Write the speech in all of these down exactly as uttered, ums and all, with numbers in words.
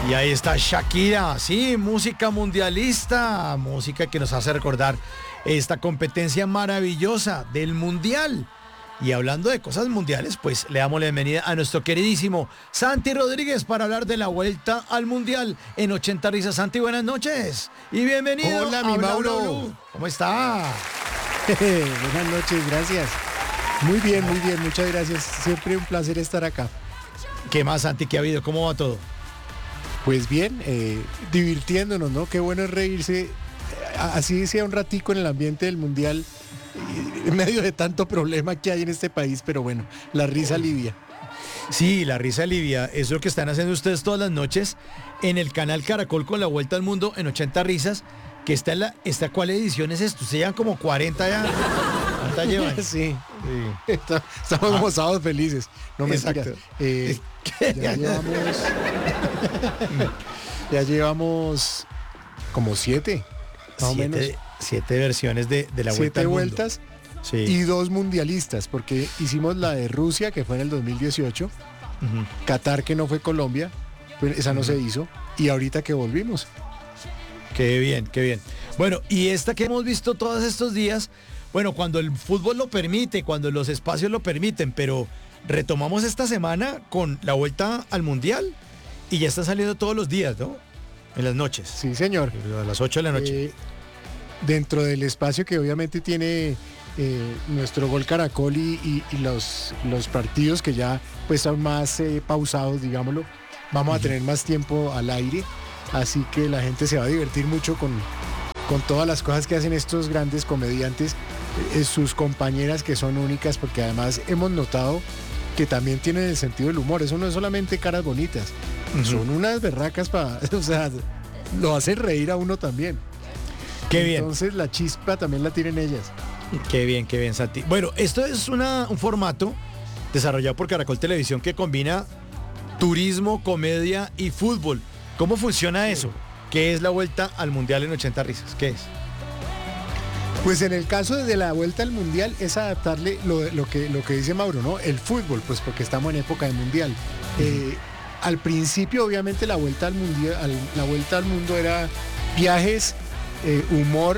Y ahí está Shakira, sí, música mundialista, música que nos hace recordar esta competencia maravillosa del Mundial. Y hablando de cosas mundiales, pues le damos la bienvenida a nuestro queridísimo Santi Rodríguez para hablar de la vuelta al Mundial en ochenta Risas. Santi, buenas noches y bienvenido. Hola, mi a Bla Mauro. Bla Blue. ¿Cómo está? Buenas noches, gracias. Muy bien, muy bien, muchas gracias. Siempre un placer estar acá. ¿Qué más, Santi? ¿Qué ha habido? ¿Cómo va todo? Pues bien, eh, divirtiéndonos, ¿no? Qué bueno es reírse, eh, así sea un ratico en el ambiente del Mundial, eh, en medio de tanto problema que hay en este país, pero bueno, la risa alivia. Sí, la risa alivia. Es lo que están haciendo ustedes todas las noches en el canal Caracol con la Vuelta al Mundo en ochenta Risas, que está en la... Esta, ¿cuál edición es esto? Se llevan como cuarenta ya. ¿Cuántas llevan? Sí, Sí. Está- estamos Ah. como sábados felices. No me Exacto. Eh, ya llevamos, ya llevamos como siete, más o menos. Siete, siete versiones de, de la Vuelta Siete al Mundo. vueltas. Sí. Y dos mundialistas, porque hicimos la de Rusia, que fue en el dos mil dieciocho, Ujú. Qatar, que no fue Colombia, pues esa no se hizo, y ahorita que volvimos. Qué bien, qué bien. Bueno, y esta que hemos visto todos estos días, bueno, cuando el fútbol lo permite, cuando los espacios lo permiten, pero retomamos esta semana con la Vuelta al Mundial y ya está saliendo todos los días, ¿no? En las noches. Sí, señor. A las ocho de la noche. Eh, dentro del espacio que obviamente tiene eh, nuestro Gol Caracol y, y- y los, los partidos que ya pues son más eh, pausados, digámoslo, vamos a tener más tiempo al aire, así que la gente se va a divertir mucho con, con todas las cosas que hacen estos grandes comediantes, eh, sus compañeras que son únicas, porque además hemos notado que también tienen el sentido del humor, eso no es solamente caras bonitas, Ujú. son unas berracas para, o sea, lo hacen reír a uno también. Qué bien. Entonces la chispa también la tienen ellas. Qué bien, qué bien, Santi. Bueno, esto es una, un formato desarrollado por Caracol Televisión que combina turismo, comedia y fútbol. ¿Cómo funciona eso? ¿Qué es la Vuelta al Mundial en ochenta Risas? ¿Qué es? Pues en el caso de la vuelta al mundial es adaptarle lo, lo que, lo que dice Mauro, ¿no? El fútbol, pues porque estamos en época de mundial. Eh, al principio, obviamente, la vuelta al mundial, al- la vuelta al mundo era viajes, eh, humor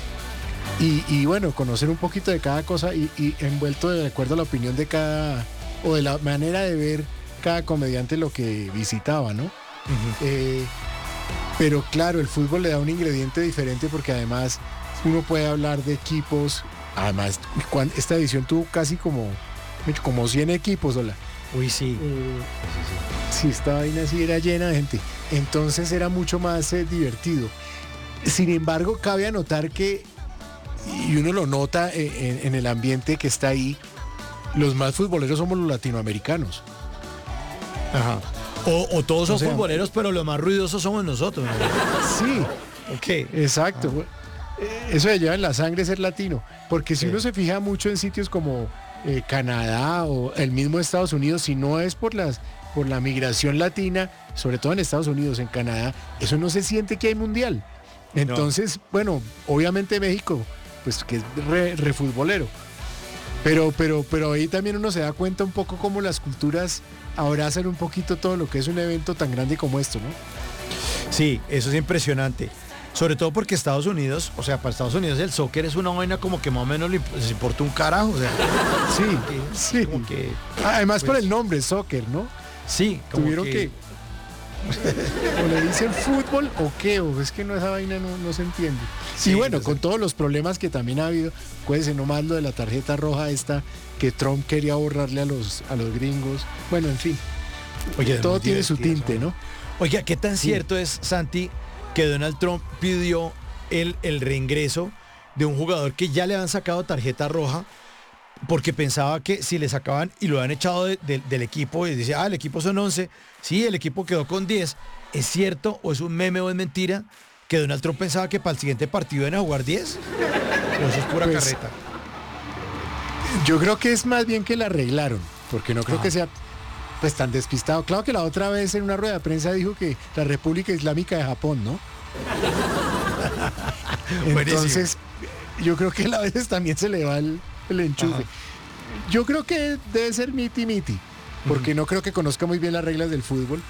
y, y, bueno, conocer un poquito de cada cosa y, y envuelto de acuerdo a la opinión de cada, o de la manera de ver cada comediante lo que visitaba, ¿no? Eh, pero claro, el fútbol le da un ingrediente diferente porque además uno puede hablar de equipos. Además, cuan- esta edición tuvo casi como, como cien equipos, hola. Uy, sí. Eh, sí, esta vaina sí era llena de gente. Entonces era mucho más eh, divertido. Sin embargo, cabe anotar que, y uno lo nota eh, en, en el ambiente que está ahí, los más futboleros somos los latinoamericanos. Ajá. O, o todos son O sea, futboleros, pero los más ruidosos somos nosotros, ¿no? Sí, Ok. exacto. Eh, Eso de lleva en la sangre ser latino. Porque si Sí. uno se fija mucho en sitios como eh, Canadá o el mismo Estados Unidos, si no es por las por la migración latina, sobre todo en Estados Unidos, en Canadá, eso no se siente que hay mundial. Entonces, bueno, obviamente México, pues que es re, re futbolero. Pero, pero, pero ahí también uno se da cuenta un poco cómo las culturas abrazan un poquito todo lo que es un evento tan grande como esto, ¿no? Sí, eso es impresionante. Sobre todo porque Estados Unidos, o sea, para Estados Unidos el soccer es una vaina como que más o menos le imp- les importa un carajo. O sea, Sí, que- sí. como que, Además por pues, el nombre, soccer, ¿no? sí, como Tuvieron que... o le dicen fútbol o qué, o es que no, esa vaina no, no se entiende. Sí, y bueno, no sé. con todos los problemas que también ha habido, acuérdense nomás lo de la tarjeta roja esta que Trump quería borrarle a los, a los gringos. Bueno, en fin, Oye, es todo muy tiene su divertido, tinte, ¿no? ¿no? Oiga, ¿qué tan Sí. cierto es, Santi, que Donald Trump pidió el, el reingreso de un jugador que ya le han sacado tarjeta roja porque pensaba que si le sacaban y lo han echado de- de- del equipo y dice, ah, el equipo son once, sí, el equipo quedó con diez, ¿es cierto o es un meme o es mentira que Donald Trump pensaba que para el siguiente partido iban a jugar diez? ¿O eso es pura Pues, carreta? Yo creo que es más bien que la arreglaron, porque no creo Ah. que sea pues tan despistado. Claro que la otra vez en una rueda de prensa dijo que la República Islámica de Japón, ¿no? Buenísimo. Entonces, yo creo que a veces también se le va el, el enchufe. Ajá. Yo creo que debe ser miti miti, porque no creo que conozca muy bien las reglas del fútbol.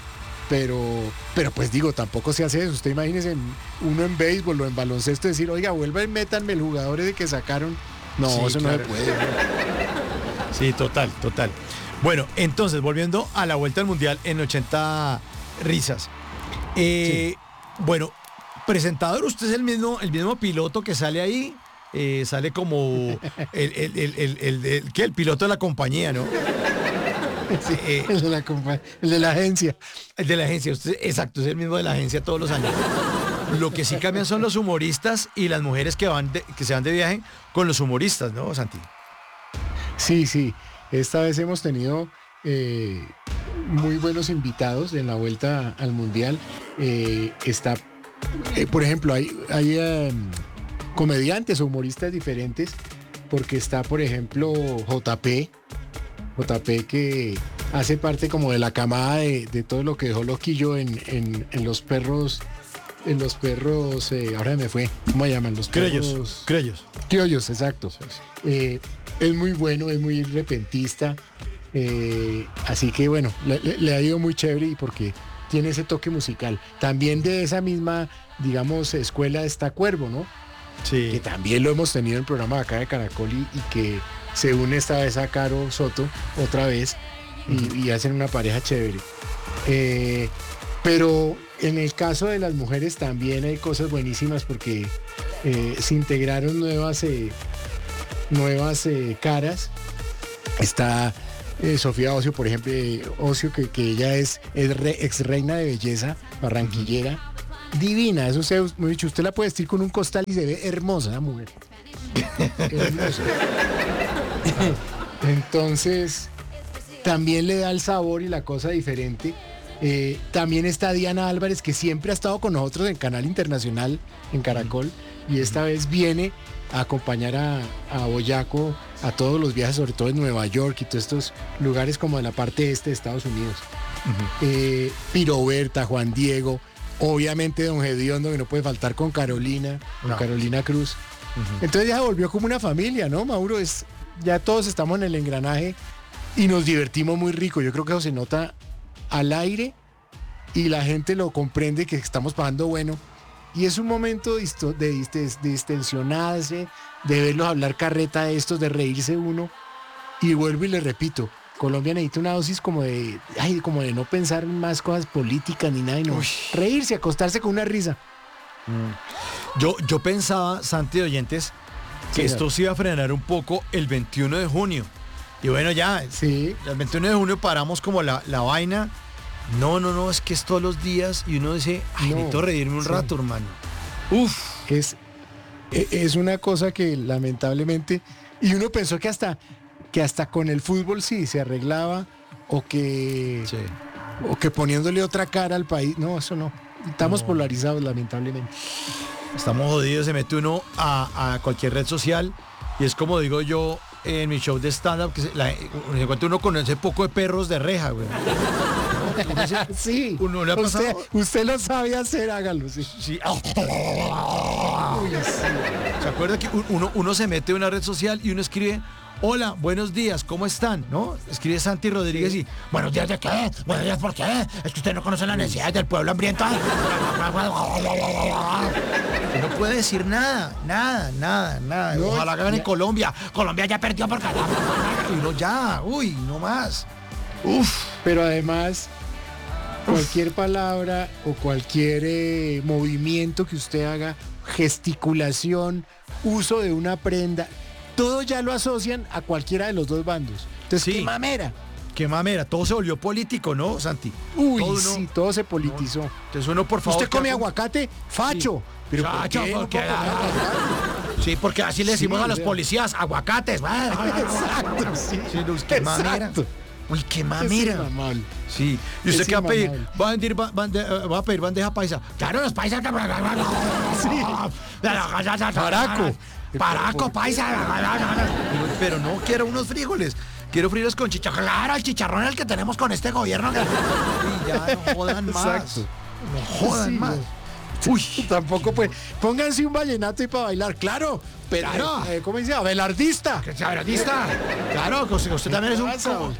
pero, pero pues digo, tampoco se hace eso. Usted imagínese uno en béisbol o en baloncesto decir, oiga, vuelvan y métanme el jugador de que sacaron. No, Sí, eso claro. no se puede. Sí, total, total. Bueno, entonces, volviendo a la vuelta al Mundial en ochenta risas. Eh, Bueno, presentador, usted es el mismo, el mismo piloto que sale ahí. Eh, sale como el, el, el, el, el- el- ¿qué? El piloto de la compañía, ¿no? Sí, Eh, el, de la, compa- el de la agencia. El de la agencia, usted, exacto, es el mismo de la agencia todos los años. Lo que sí cambian son los humoristas y las mujeres que van de- que se van de viaje con los humoristas, ¿no, Santi? Sí, sí. Esta vez hemos tenido eh, muy buenos invitados en la vuelta al Mundial. Eh, está, eh, por ejemplo, hay, hay eh, comediantes o humoristas diferentes, porque está, por ejemplo, J P. J P que hace parte como de la camada de, de todo lo que dejó Loquillo en, en, en los perros, en los perros, eh, ahora me fue, ¿cómo se llaman? Los Crellos, perros crellos. criollos, exacto. Eh, es muy bueno, es muy repentista. eh, así que bueno, le, le- le ha ido muy chévere y porque tiene ese toque musical. También de esa misma, digamos, escuela está Cuervo, ¿no? Que Sí. también lo hemos tenido en el programa de acá de Caracol y, y que se une esta vez a Caro Soto otra vez y, y hacen una pareja chévere. Eh, pero en el caso de las mujeres también hay cosas buenísimas porque eh, se integraron nuevas, eh, nuevas eh, caras. Está eh, Sofía Ocio, por ejemplo, eh, Ocio, que, que ella es, es re- ex reina de belleza, barranquillera. Divina, eso se me ha dicho, usted la puede vestir con un costal y se ve hermosa la mujer. Hermosa. Entonces, también le da el sabor y la cosa diferente. Eh, también está Diana Álvarez, que siempre ha estado con nosotros en Canal Internacional, en Caracol, y esta vez viene a acompañar a, a Boyaco a todos los viajes, sobre todo en Nueva York y todos estos lugares como de la parte este de Estados Unidos. Eh, Piroberta, Juan Diego, obviamente Don Gediondo, que no puede faltar con Carolina, con No. Carolina Cruz. Entonces ya se volvió como una familia, ¿no, Mauro? Es, ya todos estamos en el engranaje y nos divertimos muy rico. Yo creo que eso se nota al aire y la gente lo comprende que estamos pasando bueno. Y es un momento de, histo- de, dist- de distensionarse, de verlos hablar carreta de estos, de reírse uno. Y vuelvo y le repito, Colombia necesita una dosis como de, ay, como de no pensar en más cosas políticas ni nada, y no Uy. reírse, acostarse con una risa. Yo, yo pensaba, Santi de oyentes, que Sí, esto claro. se iba a frenar un poco el veintiuno de junio. Y bueno, ya, Sí, el veintiuno de junio paramos como la, la vaina. No, no, no, es que es todos los días y uno dice, ay, No, necesito reírme un sí. rato, hermano. Uf. es, e- es una cosa que lamentablemente, y uno pensó que hasta, que hasta con el fútbol sí se arreglaba, o que, Sí. o que poniéndole otra cara al país. No, eso no. Estamos No. polarizados, lamentablemente. Estamos jodidos, se mete uno a, a cualquier red social y es como digo yo en mi show de stand-up, que se, la- se encuentra uno con ese poco de perros de reja, güey. ¿No? Uno dice, Sí, Uno le ha usted, pasado- usted lo sabe hacer, hágalo, sí. sí. ¿Se acuerda que un- uno, uno se mete a una red social y uno escribe, hola, buenos días, ¿cómo están? ¿No? Escribe Santi Rodríguez y, buenos días, ¿de qué? Buenos días, ¿por qué? Es que usted no conoce la necesidad del pueblo hambriento. Y no puede decir nada, nada, nada, nada. No, Ojalá hagan en ya- Colombia. Colombia ya perdió por cada... Y no, ya, uy, no más. Uf. Pero además, cualquier palabra o cualquier eh, movimiento que usted haga, gesticulación, uso de una prenda, todo ya lo asocian a cualquiera de los dos bandos. Entonces, Sí. qué mamera. Qué mamera, todo se volvió político, ¿no, Santi? Uy, Todo uno- sí, todo se politizó. Entonces uno, por favor... ¿Usted come que haga un- aguacate? Facho. Pero ¿por Facho, qué no porque- puedo comer aguacate? Sí, porque así le decimos Sí, a los o sea. policías, aguacates. Exacto, sí. Sí, Luz, qué mamera. Exacto. Uy, qué Es mamera. inmamable. Sí. ¿Y usted Es qué va a pedir? inmamable. ¿Va a, pedir ba- bande- eh, va a pedir bandeja paisa? Claro, los paisas. Sí. Paraco. Paraco, paisa. Pero no quiero unos frijoles. Quiero frijoles con chicharrón. Claro, el chicharrón es el que tenemos con este gobierno. Y ya no jodan más. Exacto. No jodan Sí, más. no. Uy. Tampoco pues. Pónganse un vallenato y para bailar, claro. Pero, Claro. eh, ¿cómo dice? Abelardista. Que sea veradista. Claro, que usted, usted también es un pasa, como, hombre?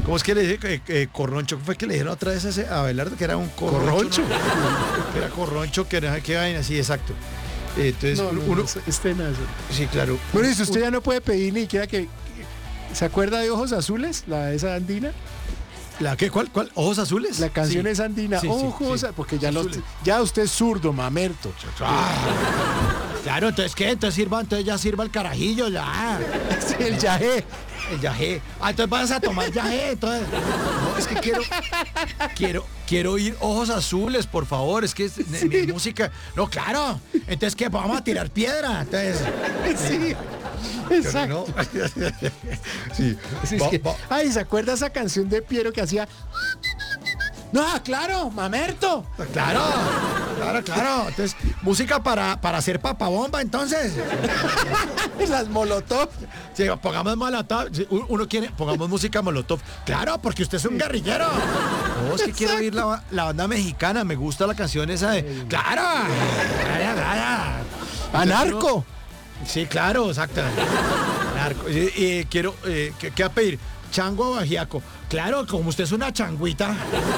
¿Cómo es que le dije? Eh, eh, corroncho, fue que le dijeron otra vez a, ese, a Abelardo que era un corroncho. ¿Corroncho? ¿No? Que era corroncho, que era qué vaina, sí, exacto. Eh, entonces, No, no, uno. no, es tenaz. Sí, claro. Bueno, y si usted ya no puede pedir ni siquiera que... ¿Se acuerda de Ojos Azules? La esa andina. ¿La qué? ¿Cuál? ¿Cuál? ¿Ojos azules? La canción Sí. es andina. Sí, sí, Ojos, sí. porque ya, los, Azules. ya usted es zurdo, mamerto. Ah, claro, entonces ¿qué? Entonces sirva, entonces ya sirva el carajillo, ya. Sí, el yajé. El yajé. Ah, entonces vas a tomar yajé, entonces. No, es que quiero, quiero, quiero oír Ojos Azules, por favor. Es que es, Sí. mi música. No, claro. Entonces, ¿qué? Vamos a tirar piedra. Entonces. Sí, exacto. No. Sí. Sí, es Va- que- va- ay, ¿se acuerda esa canción de Piero que hacía? No, claro, mamerto. Claro, claro, claro. Entonces, música para, para hacer papabomba, entonces. Las Molotov. Sí, pongamos Molotov. Sí, u- uno quiere, pongamos música Molotov. Claro, porque usted es un guerrillero. No, es que quiero oír la, la banda mexicana. Me gusta la canción esa de. ¡Claro! ¡Claro, claro! Anarco. Sí, claro, exacto. Anarco. Y, y quiero, eh, ¿qué, qué va a pedir? Chango o ajiaco. Claro, como usted es una changuita.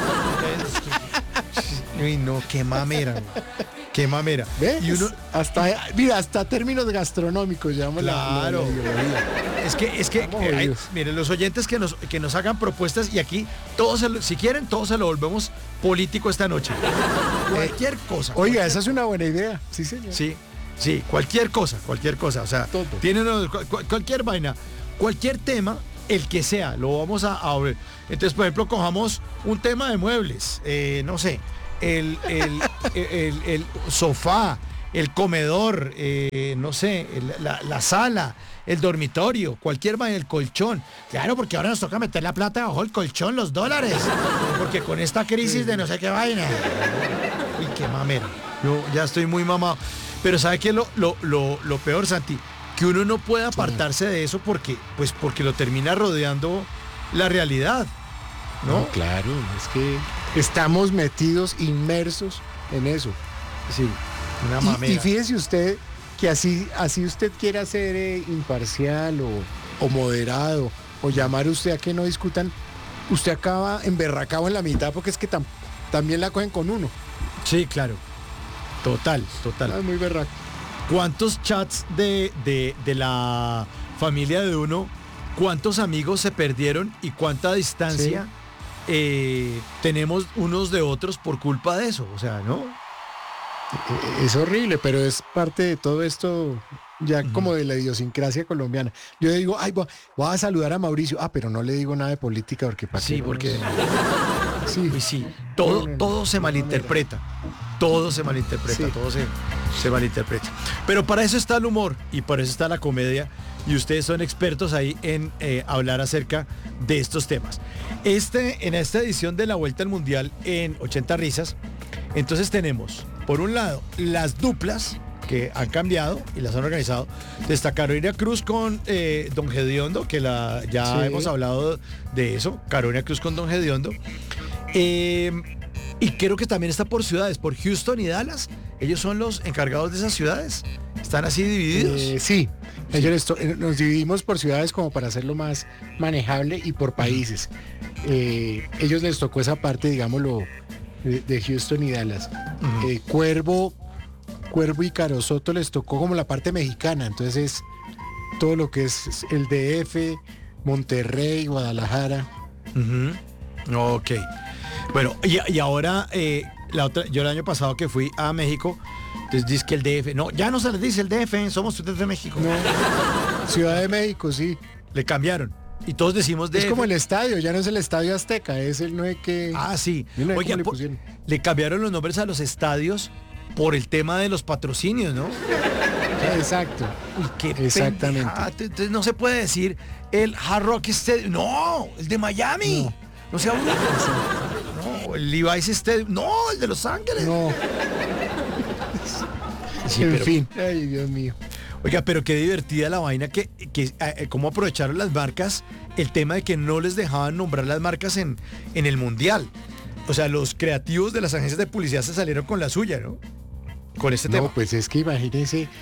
Uy, no, qué mamera. Qué mamera. ¿Ve? Y uno, Hasta, mira, hasta términos gastronómicos llamamos la- la- Claro. la ideología. Es que, es que, Estamos eh, hay- jodidos. miren, los oyentes que nos, que nos hagan propuestas y aquí, todos, se lo- si quieren, todos se lo volvemos político esta noche. Cualquier cosa. Oiga, esa es una buena idea. Sí, señor. Sí, sí, cualquier cosa, cualquier cosa. O sea, Todo. tienen unos- cu- cu- cualquier vaina, cualquier tema, el que sea, lo vamos a, a ver. Entonces, por ejemplo, cojamos un tema de muebles, eh, no sé, el, el, el- el sofá, el comedor, eh, no sé, el- la, la sala, el dormitorio, cualquier vaina, el colchón. Claro, porque ahora nos toca meter la plata bajo el colchón, los dólares. Porque con esta crisis de no sé qué vaina. Uy, qué mamera. Yo ya estoy muy mamado. Pero ¿sabe qué es lo, lo, lo, lo peor, Santi? Que uno no puede apartarse de eso porque, pues, porque lo termina rodeando la realidad, ¿no? No, claro, es que estamos metidos, inmersos en eso. Sí, una Y, mamera. y fíjese usted que así, así usted quiera ser eh, imparcial o, o moderado o llamar usted a que no discutan, usted acaba emberracado en la mitad porque es que tam- también la cogen con uno. Sí, claro. Total, total. Ah, muy berraco. ¿Cuántos chats de, de, de la familia de uno, cuántos amigos se perdieron y cuánta distancia eh, tenemos unos de otros por culpa de eso? O sea, ¿no? Eh, Es horrible, pero es parte de todo esto ya como de la idiosincrasia colombiana. Yo digo, ay, voy a, voy a saludar a Mauricio. Ah, pero no le digo nada de política porque para Sí, qué no- porque Sí. uy, sí, todo, No, no, no, todo se no, malinterpreta. Todo se malinterpreta, Sí. todo se, se malinterpreta. Pero para eso está el humor y para eso está la comedia. Y ustedes son expertos ahí en eh, hablar acerca de estos temas. Este, en esta edición de la Vuelta al Mundial en ochenta Risas, entonces tenemos, por un lado, las duplas que han cambiado y las han organizado. Está Carolina Cruz con eh, Don Gediondo, que la, ya Sí. hemos hablado de eso. Carolina Cruz con Don Gediondo. Eh, y creo que también está por ciudades, por Houston y Dallas. Ellos son los encargados de esas ciudades. Están así divididos. Eh, sí, ellos esto- eh, nos dividimos por ciudades como para hacerlo más manejable y por países. Eh, ellos les tocó esa parte, digámoslo, de, de Houston y Dallas. Ujú. Eh, Cuervo, Cuervo y Carosoto les tocó como la parte mexicana, entonces es todo lo que es el D F, Monterrey, Guadalajara. Ujú. Ok. Bueno, y, y ahora, eh, la otra, yo el año pasado que fui a México, entonces dice que el D F, no, ya no se les dice el D F, somos ustedes de México. No, Ciudad de México, sí. Le cambiaron. Y todos decimos D F. Es como el estadio, ya no es el Estadio Azteca, es el no es que... Ah, sí. Yo no sé Oiga, cómo le po- pusieron. le cambiaron los nombres a los estadios por el tema de los patrocinios, ¿no? Exacto. Uy, qué Exactamente. pendejada. Entonces no se puede decir el Hard Rock Stadium. No, el de Miami. No, No. sea uno. No, el Levi's Stadium. No, el de Los Ángeles. No, Sí, en pero- fin. Ay, Dios mío. Oiga, pero qué divertida la vaina que, que eh, cómo aprovecharon las marcas el tema de que no les dejaban nombrar las marcas en, en el Mundial. O sea, los creativos de las agencias de publicidad se salieron con la suya, ¿no? Con este No, tema. pues es que imagínense,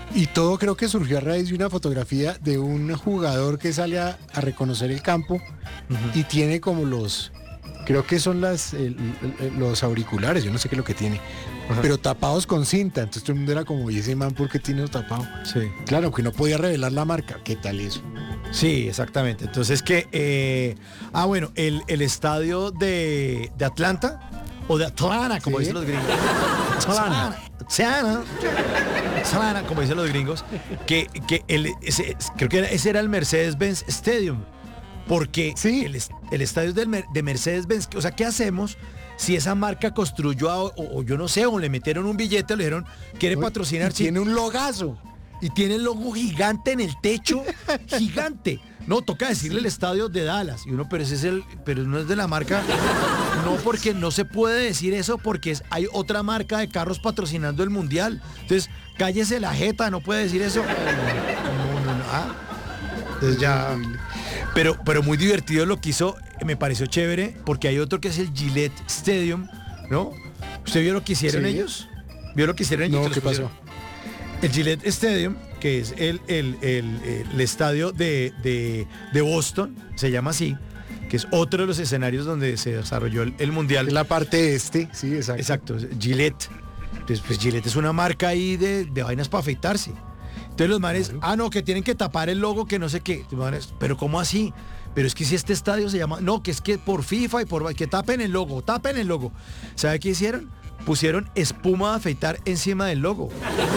Y todo creo que surgió a raíz de una fotografía de un jugador que sale a, a reconocer el campo uh-huh. y tiene como los, creo que son las el, el, los auriculares, yo no sé qué es lo que tiene, uh-huh. pero tapados con cinta. Entonces todo el mundo era como, ¿y ese man por qué tiene eso tapado? Sí. Claro, que no podía revelar la marca. ¿Qué tal eso? Sí, exactamente. Entonces que, eh, ah bueno, el, el estadio de, de Atlanta, o de Atlanta, como ¿Sí? dicen los gringos. Atlanta. Atlanta. Atlanta, como dicen los gringos, que, que el, ese, creo que era, ese era el Mercedes-Benz Stadium, porque ¿Sí? el, el estadio del, de Mercedes-Benz, o sea, ¿qué hacemos si esa marca construyó, a, o, o yo no sé, o le metieron un billete, le dijeron, quiere patrocinar? Y tiene un logazo. Y tiene el logo gigante en el techo, gigante. No, toca decirle el estadio de Dallas. Y uno, pero ese es el, pero no es de la marca. No, porque no se puede decir eso porque es, hay otra marca de carros patrocinando el mundial. Entonces, cállese la jeta, no puede decir eso. No, no, no. Ah. Entonces ya. Pero, pero muy divertido lo que hizo, me pareció chévere, porque hay otro que es el Gillette Stadium, ¿no? ¿Usted vio lo que hicieron sí. ellos? ¿Vio lo que hicieron ellos? No, ¿qué pasó? El Gillette Stadium, que es el, el, el, el estadio de, de, de Boston, se llama así, que es otro de los escenarios donde se desarrolló el, el mundial. Es la parte este, sí, exacto. Exacto, Gillette. Entonces, pues Gillette es una marca ahí de, de vainas para afeitarse. Entonces los manes, claro. ah, no, que tienen que tapar el logo, que no sé qué. Manes, pero ¿cómo así? Pero es que si este estadio se llama, no, que es que por FIFA y por, que tapen el logo, tapen el logo. ¿Sabe qué hicieron? Pusieron espuma de afeitar encima del logo.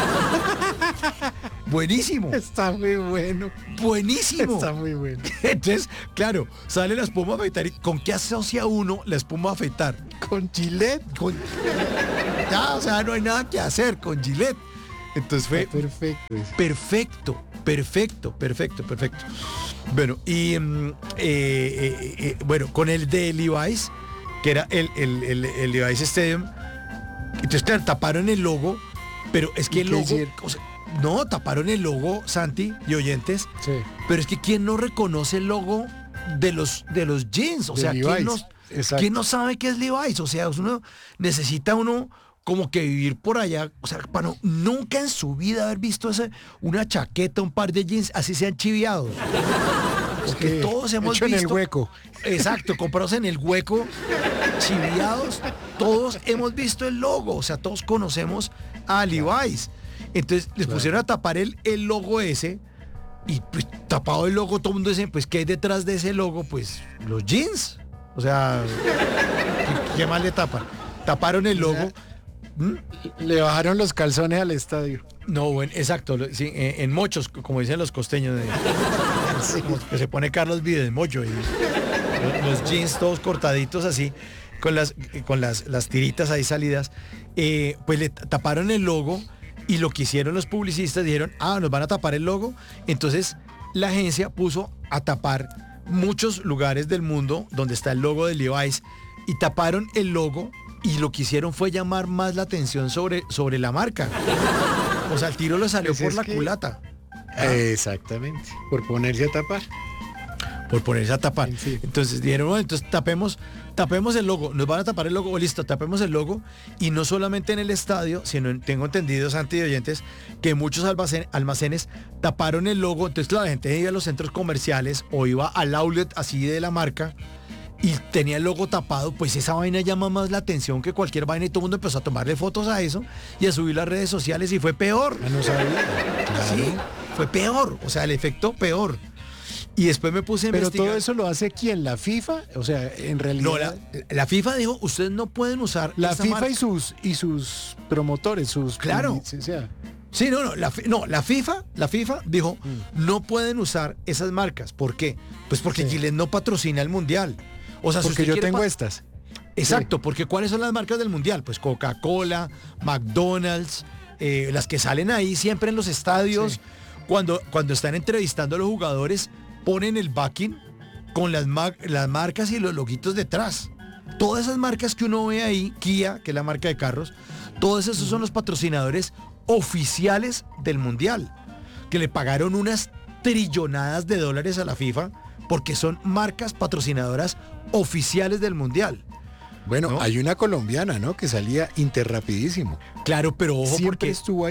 Buenísimo. Está muy bueno. Buenísimo. Está muy bueno. Entonces, claro, sale la espuma de afeitar. ¿Y con qué asocia uno la espuma de afeitar? Con Gillette. Con... Ya, o sea, no hay nada que hacer con Gillette. Entonces fue Está perfecto. Perfecto, perfecto, perfecto, perfecto. Bueno, y eh, eh, eh, bueno, con el de Levi's, que era el, el, el, el Levi's Stadium, entonces claro, taparon el logo, pero es que el logo, o sea, no, taparon el logo, Santi y oyentes, sí. pero es que ¿quién no reconoce el logo de los, de los jeans? O de sea, ¿quién no, ¿quién no sabe qué es Levi's? O sea, uno necesita uno como que vivir por allá, o sea, para no, nunca en su vida haber visto ese, una chaqueta, un par de jeans, así sean chiviados. Porque sí, todos hemos hecho visto. en el hueco. Exacto, comprados en el hueco, chiviados, todos hemos visto el logo, o sea, todos conocemos a Levi's. Entonces les pusieron a tapar el, el logo ese, y pues tapado el logo, todo el mundo dice, pues, ¿qué hay detrás de ese logo? Pues, los jeans. O sea, ¿qué, qué más le tapan? Taparon el logo. ¿Mm? Le bajaron los calzones al estadio. No, bueno, exacto, sí, en, en mochos, como dicen los costeños, de, sí. que se pone Carlos Vives, mocho, y los, los jeans todos cortaditos así, con las, con las, las tiritas ahí salidas, eh, pues le taparon el logo, y lo que hicieron los publicistas, dijeron, ah, nos van a tapar el logo, entonces la agencia puso a tapar muchos lugares del mundo donde está el logo de Levi's, y taparon el logo, y lo que hicieron fue llamar más la atención sobre, sobre la marca. O sea, el tiro le salió pues por la que... culata. ¿Ah? Exactamente, por ponerse a tapar. Por ponerse a tapar. Sí. Entonces dijeron, bueno, entonces tapemos, tapemos el logo, nos van a tapar el logo, oh, listo, tapemos el logo, y no solamente en el estadio, sino en, tengo entendido, Santi y oyentes, que muchos almacenes, almacenes taparon el logo, entonces la gente iba a los centros comerciales o iba al outlet así de la marca, y tenía el logo tapado, pues esa vaina llama más la atención que cualquier vaina, y todo el mundo empezó a tomarle fotos a eso y a subir las redes sociales, y fue peor. Ah, no sabía. Claro. Sí, fue peor, o sea, el efecto peor. Y después me puse a Pero investigar. todo eso lo hace ¿quién? ¿La FIFA? O sea, en realidad. No, la, la FIFA dijo, ustedes no pueden usar la FIFA marca. y sus y sus promotores, sus claro. Sí, sea. sí, no, no, la, no, la FIFA, la FIFA dijo, mm. no pueden usar esas marcas. ¿Por qué? Pues porque sí. Gillette no patrocina el mundial. O sea, porque si yo tengo estas. Exacto, sí. porque ¿cuáles son las marcas del mundial? Pues Coca-Cola, McDonald's, eh, las que salen ahí siempre en los estadios, sí. cuando, cuando están entrevistando a los jugadores, ponen el backing con las, ma- las marcas y los loguitos detrás. Todas esas marcas que uno ve ahí, Kia, que es la marca de carros, todos esos son los patrocinadores oficiales del mundial, que le pagaron unas trillonadas de dólares a la FIFA porque son marcas patrocinadoras oficiales del mundial. Bueno, ¿no? Hay una colombiana, ¿no? Que salía interrapidísimo. Claro, pero ojo, siempre porque estuvo ahí.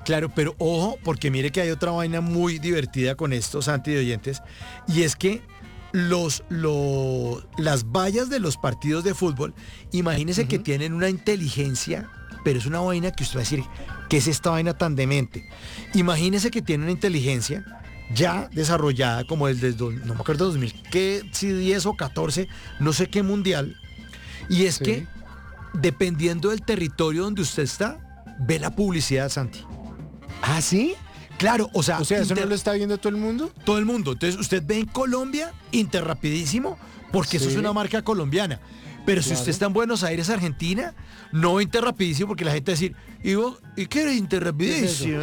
Claro, pero ojo, porque mire que hay otra vaina muy divertida con estos Santi de oyentes, y es que los, los, las vallas de los partidos de fútbol, imagínense uh-huh. que tienen una inteligencia, pero es una vaina que usted va a decir, ¿qué es esta vaina tan demente? Imagínense que tiene una inteligencia ya desarrollada como desde, no me acuerdo, dos mil, ¿qué? Si diez o catorce, no sé qué mundial, y es sí. que dependiendo del territorio donde usted está, ve la publicidad, Santi. ¿Ah, sí? Claro, o sea... O sea, ¿eso inter... no lo está viendo todo el mundo? Todo el mundo. Entonces, usted ve en Colombia, Interrapidísimo, porque sí. eso es una marca colombiana. Pero claro. si usted está en Buenos Aires, Argentina, no ve Interrapidísimo, porque la gente va a decir, ¿y vos? ¿Y qué eres Interrapidísimo?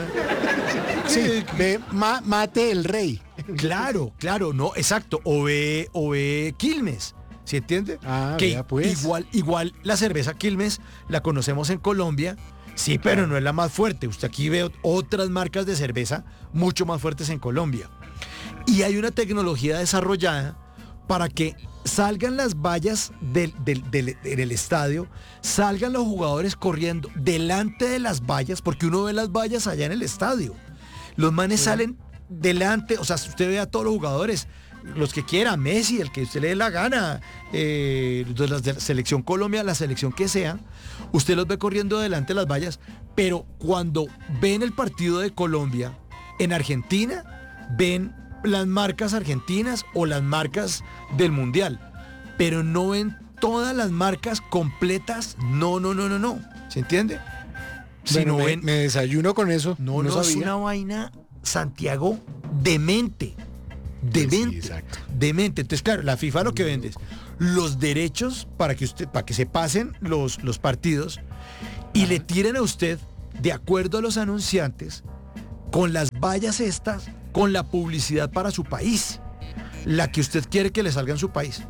Sí, ve ma, Mate el Rey. Claro, claro, no, exacto. O ve, o ve Quilmes. ¿Sí entiende? Ah, que vea, pues. igual, igual la cerveza Quilmes la conocemos en Colombia, sí, pero no es la más fuerte. Usted aquí ve otras marcas de cerveza mucho más fuertes en Colombia. Y hay una tecnología desarrollada para que salgan las vallas del, del, del, del estadio, salgan los jugadores corriendo delante de las vallas, porque uno ve las vallas allá en el estadio. Los manes sí. salen delante, o sea, usted ve a todos los jugadores, los que quiera, Messi, el que usted le dé la gana, eh, de la selección Colombia, la selección que sea, usted los ve corriendo delante de las vallas, pero cuando ven el partido de Colombia en Argentina, ven las marcas argentinas o las marcas del Mundial, pero no ven todas las marcas completas, no, no, no, no, no, ¿se entiende? Si bueno, no me, ven, me desayuno con eso. No, no, no es una vaina, Santiago, demente. Demente, sí, demente. Entonces, claro, la FIFA lo que vende es los derechos para que usted, para que se pasen los, los partidos y Ajá. le tiren a usted, de acuerdo a los anunciantes, con las vallas estas, con la publicidad para su país, la que usted quiere que le salga en su país.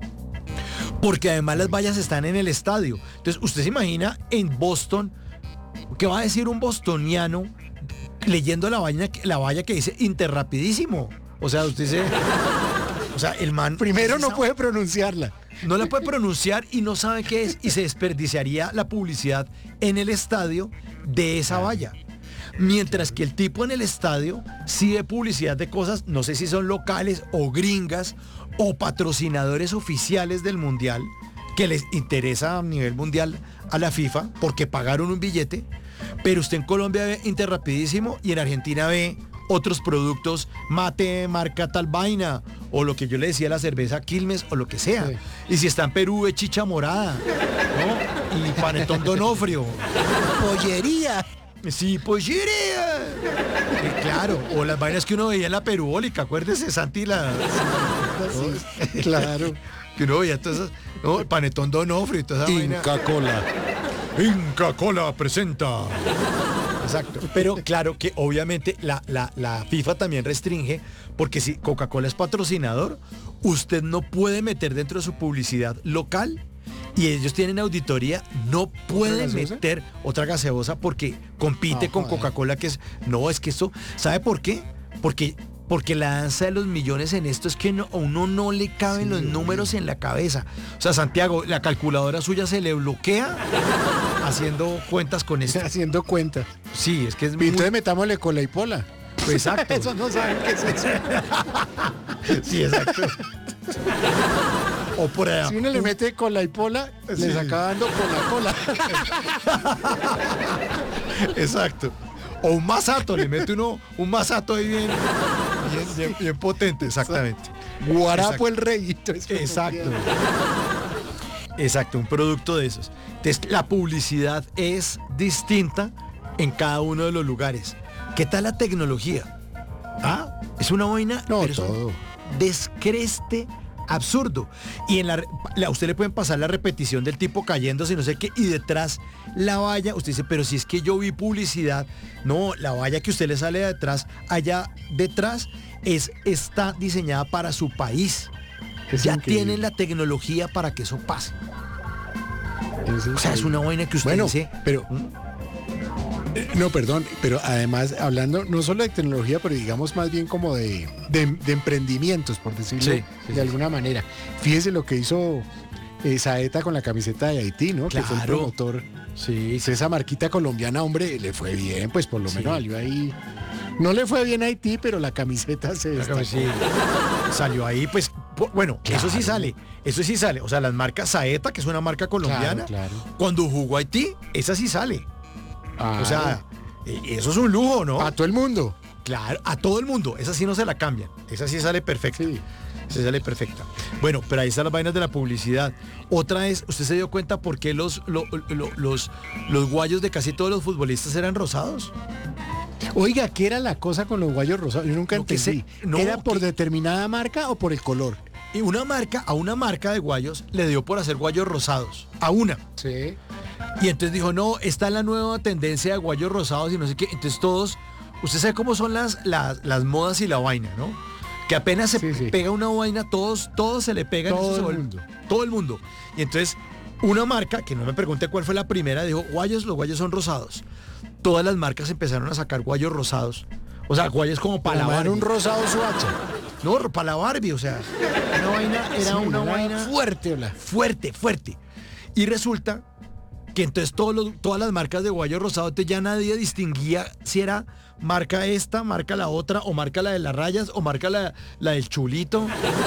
Porque además las vallas están en el estadio. Entonces, usted se imagina en Boston, ¿qué va a decir un bostoniano leyendo la valla, la valla que dice Interrapidísimo? O sea, usted se... O sea, el man... Primero no puede pronunciarla. No la puede pronunciar y no sabe qué es, y se desperdiciaría la publicidad en el estadio de esa valla. Mientras que el tipo en el estadio sí ve publicidad de cosas, no sé si son locales o gringas o patrocinadores oficiales del Mundial, que les interesa a nivel mundial a la FIFA porque pagaron un billete, pero usted en Colombia ve Interrapidísimo y en Argentina ve otros productos, Mate, marca tal vaina, o lo que yo le decía, la cerveza Quilmes, o lo que sea. Sí. Y si está en Perú, ve chicha morada, ¿no? Y panetón Donofrio. Pollería. Sí, pollería. Y claro, o las vainas que uno veía en la perubólica, acuérdese, Santi, la... Sí, claro. Que uno veía todas esas, ¿no? El panetón Donofrio y toda esa vaina. Inca Cola. Inca Cola presenta... Exacto, pero claro que obviamente la, la, la FIFA también restringe, porque si Coca-Cola es patrocinador, usted no puede meter dentro de su publicidad local, y ellos tienen auditoría, no puede meter otra gaseosa porque compite ah, con Coca-Cola, que es, no, es que esto, ¿sabe por qué? Porque, porque la danza de los millones en esto es que no, a uno no le caben sí, los números en la cabeza. O sea, Santiago, la calculadora suya se le bloquea haciendo cuentas con esto. Haciendo cuentas. Sí, es que es y muy... entonces metámosle cola y pola. Pues exacto. Eso no saben qué es eso. Sí, exacto. O por allá. Si uno le mete cola y pola, sí. les acaba dando cola cola. Exacto. O un masato, le mete uno un masato ahí bien, bien, bien, bien potente, exactamente. Guarapo exacto. el rey. Exacto. Exacto, un producto de esos. Entonces, la publicidad es distinta en cada uno de los lugares. ¿Qué tal la tecnología? Ah, es una vaina, no, pero todo. descreste absurdo. Y en la, la usted le pueden pasar la repetición del tipo cayéndose, no sé qué, y detrás la valla, usted dice, pero si es que yo vi publicidad, no, la valla que usted le sale de detrás, allá detrás, es, está diseñada para su país. Es ya increíble. Tienen la tecnología para que eso pase. Es o sea, es una vaina que usted bueno, dice. Pero, ¿Mm? eh, no, perdón, pero además hablando no solo de tecnología, pero digamos más bien como de, de, de emprendimientos, por decirlo sí, sí, de sí. alguna manera. Fíjese lo que hizo eh, Saeta con la camiseta de Haití, ¿no? Claro. Que fue el promotor Sí, sí. Esa marquita colombiana, hombre, le fue bien, pues por lo Sí. menos salió ahí. No le fue bien a Haití, pero la camiseta se destacó. Sí, salió ahí, pues, po- bueno, eso sí Claro. sale, eso sí sale. O sea, las marcas Saeta, que es una marca colombiana, Claro, claro. cuando jugó Haití, esa sí sale. Ah, O sea, eh, eso es un lujo, ¿no? a todo el mundo. Claro, a todo el mundo. Esa sí no se la cambian. Esa sí sale perfecta. Sí. Se sale perfecta. Bueno, pero ahí están las vainas de la publicidad. Otra es, ¿usted se dio cuenta por qué los, lo- lo- los, los guayos de casi todos los futbolistas eran rosados? Oiga, ¿qué era la cosa con los guayos rosados? Yo nunca Lo que entendí. sé- no, ¿Era por que- determinada marca o por el color? Y una marca, a una marca de guayos, le dio por hacer guayos rosados. A una. Sí. Y entonces dijo, no, esta es la nueva tendencia de guayos rosados y no sé qué. Entonces todos, usted sabe cómo son las, las, las modas y la vaina, ¿no? Que apenas se Sí, sí. pega una vaina, todos, todos se le pegan. Todo eso se el vuelve- mundo. Todo el mundo. Y entonces, una marca, que no me pregunté cuál fue la primera, dijo, guayos, los guayos son rosados. Todas las marcas empezaron a sacar guayos rosados. O sea, guayos como para la Para Barbie. un rosado suacha. No, para la Barbie, o sea, una vaina, era Sí, una era vaina fuerte, hola. fuerte, fuerte. Y resulta que entonces todos los- todas las marcas de guayo rosado, entonces ya nadie distinguía si era marca esta, marca la otra, o marca la de las rayas, o marca la, la del chulito,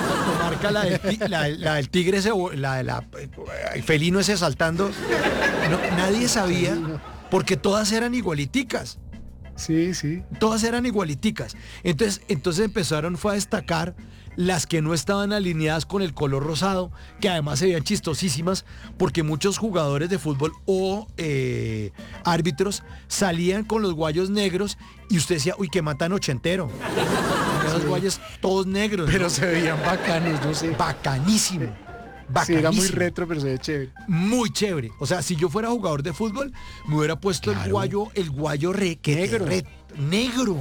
o marca la del, ti- la, la del tigre ese, o la de la el felino ese saltando. No, nadie sabía porque todas eran igualiticas. Sí, sí. Todas eran igualiticas. Entonces, entonces empezaron fue a destacar las que no estaban alineadas con el color rosado, que además se veían chistosísimas, porque muchos jugadores de fútbol o eh, árbitros salían con los guayos negros y usted decía, uy, que matan ochentero. Esos guayos todos negros. Pero ¿no? se veían bacanos, no sé. Bacanísimo. Sí, era muy Bacanísimo. retro, pero se ve chévere. Muy chévere. O sea, si yo fuera jugador de fútbol, me hubiera puesto el Claro. guayo, el guayo re, que Negro. re- negro.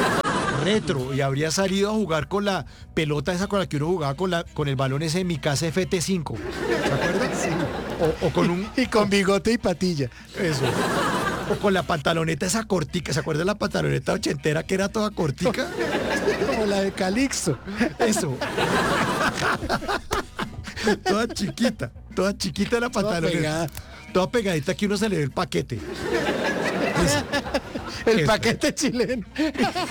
Retro. Y habría salido a jugar con la pelota esa con la que uno jugaba con la, con el balón ese de mi casa F T cinco. ¿Se acuerdan? Sí. O, o con un. Y con bigote y patilla. Eso. O con la pantaloneta esa cortica. ¿Se acuerdan la pantaloneta ochentera que era toda cortica? Como la de Calixto. Eso. Toda chiquita. Toda chiquita la Toda pantaloneta. pegada. Toda pegadita que uno se le ve el paquete. El Eso. paquete chileno.